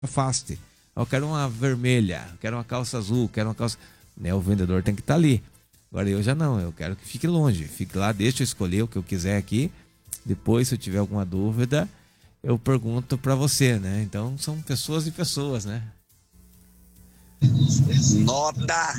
afaste. Eu quero uma vermelha, eu quero uma calça azul, eu quero uma calça... Né, o vendedor tem que estar ali. Agora eu já não, eu quero que fique longe. Fique lá, deixa eu escolher o que eu quiser aqui. Depois, se eu tiver alguma dúvida, eu pergunto para você, né? Então, são pessoas e pessoas, né? Nota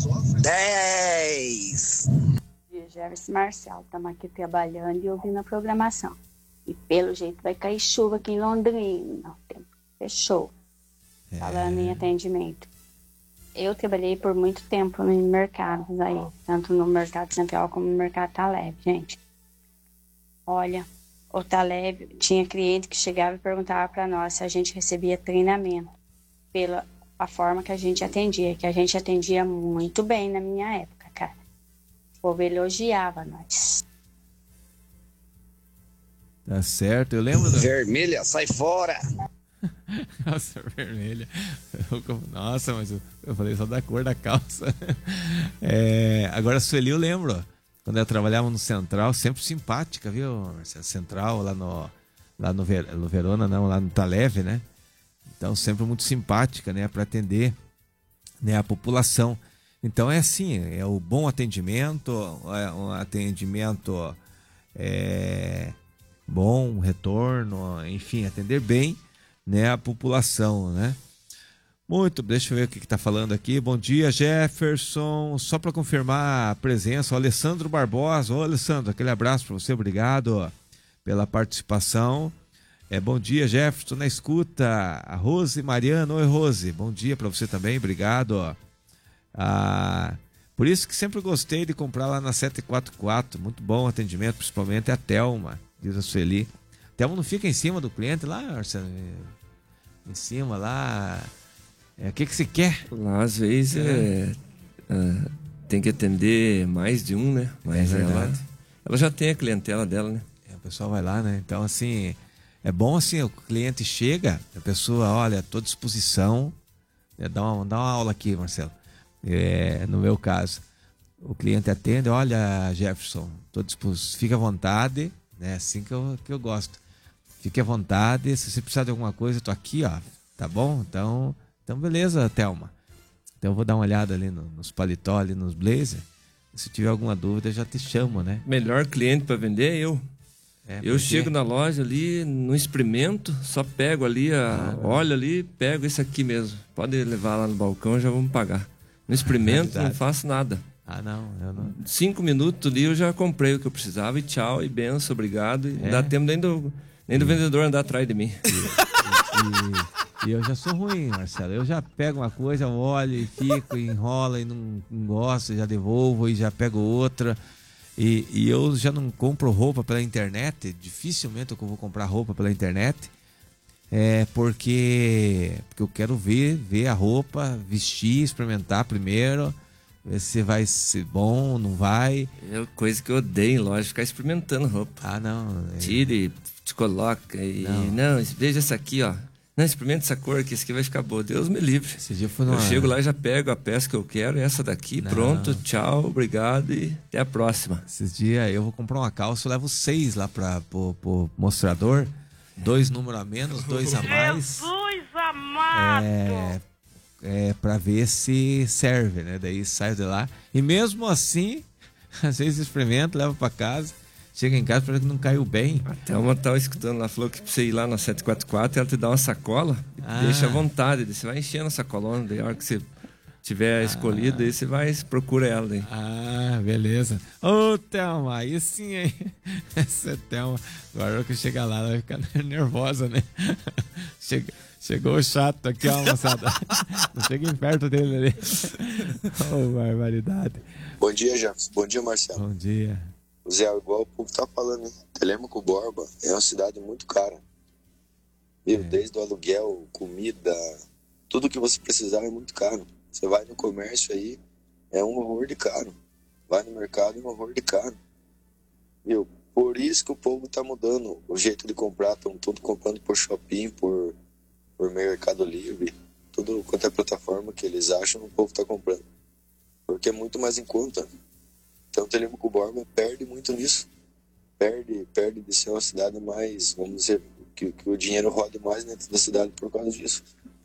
10. Jefferson Marcelo, estamos aqui trabalhando e ouvindo a programação. E pelo jeito vai cair chuva aqui em Londrina. O tempo fechou. Falando em atendimento. Eu trabalhei por muito tempo em mercados aí, tanto no Mercado Central como no Mercado Taleb, gente. Olha, o Taleb tinha cliente que chegava e perguntava para nós se a gente recebia treinamento pela a forma que a gente atendia, que a gente atendia muito bem na minha época, cara. O povo elogiava nós. Tá certo, eu lembro... Vermelha, sai fora! Calça vermelha. Nossa, mas eu falei só da cor da calça. Agora a Sueli eu lembro. Quando ela trabalhava no Central, sempre simpática, viu? Central, lá no Verona, não, lá no Taleve, né? Então sempre muito simpática, né? Para atender, né, a população. Então é assim, é o bom atendimento, é um atendimento bom, um retorno, enfim, atender bem, né, a população, né? Muito, deixa eu ver o que está falando aqui. Bom dia, Jefferson. Só para confirmar a presença, o Alessandro Barbosa. Ô, Alessandro, aquele abraço para você, obrigado pela participação. Bom dia, Jefferson, na escuta. A Rose Mariano. Oi, Rose, bom dia para você também, obrigado. Por isso que sempre gostei de comprar lá na 744. Muito bom atendimento, principalmente a Thelma, diz a Sueli. Thelma não fica em cima do cliente lá, Marcelo? Em cima lá. O que você quer? Lá, às vezes, tem que atender mais de um, né? Mas ela já tem a clientela dela, né? O pessoal vai lá, né? Então, assim, é bom assim, o cliente chega, a pessoa, olha, tô à disposição. Dá uma aula aqui, Marcelo. No meu caso, o cliente atende, olha, Jefferson, tô disposto, fica à vontade, né? Assim que eu gosto. Fique à vontade, se você precisar de alguma coisa, eu tô aqui, ó, tá bom? Então beleza, Thelma. Então eu vou dar uma olhada ali nos paletó, ali nos blazer. Se tiver alguma dúvida, eu já te chamo, né? Melhor cliente para vender é eu. Eu chego na loja ali, não experimento, só pego ali, olho ali, pego esse aqui mesmo. Pode levar lá no balcão, já vamos pagar. Não experimento, não faço nada. Não, eu não. 5 minutos ali eu já comprei o que eu precisava e tchau, e benção, obrigado. E não dá tempo nem do vendedor andar atrás de mim. E eu já sou ruim, Marcelo. Eu já pego uma coisa, olho e fico, e enrola e não gosto, já devolvo e já pego outra. E eu já não compro roupa pela internet. Dificilmente eu vou comprar roupa pela internet. Porque eu quero ver a roupa, vestir, experimentar primeiro. Ver se vai ser bom, não vai. É coisa que eu odeio em loja, ficar experimentando roupa. Não. Tire, te coloca e... Não, veja essa aqui, ó. Não, experimenta essa cor aqui, essa aqui vai ficar boa. Deus me livre. Eu chego lá e já pego a peça que eu quero, essa daqui, pronto, tchau, obrigado e até a próxima. Esses dias eu vou comprar uma calça, eu levo 6 lá pro mostrador. 2 números a menos, 2 a mais. Jesus amado! Pra ver se serve, né? Daí saio de lá. E mesmo assim, às vezes experimento, levo pra casa. Chega em casa, parece que não caiu bem. Até uma tava escutando lá, falou que pra você ir lá na 744, ela te dá uma sacola, deixa à vontade. Você vai enchendo a sacolona, daí a hora que você tiver escolhido, aí você vai procura ela. Daí. Beleza. Ô, Thelma, aí sim, hein? Essa é Thelma. Agora que chega lá, ela vai ficar nervosa, né? Chegou o chato aqui, ó, moçada. Não cheguem perto dele ali. Barbaridade. Bom dia, Jefferson. Bom dia, Marcelo. Bom dia. Zé, igual o povo tá falando, hein? Telêmaco Borba é uma cidade muito cara. Desde o aluguel, comida, tudo que você precisar é muito caro. Você vai no comércio aí, é um horror de caro. Vai no mercado, é um horror de caro. Por isso que o povo tá mudando o jeito de comprar. Estão tudo comprando por Shopping, por Mercado Livre. Tudo quanto é plataforma que eles acham, o povo tá comprando. Porque é muito mais em conta. Então o Telêmaco Borba perde muito nisso. perde de ser uma cidade mais, vamos dizer, que o dinheiro rode mais dentro da cidade por causa disso.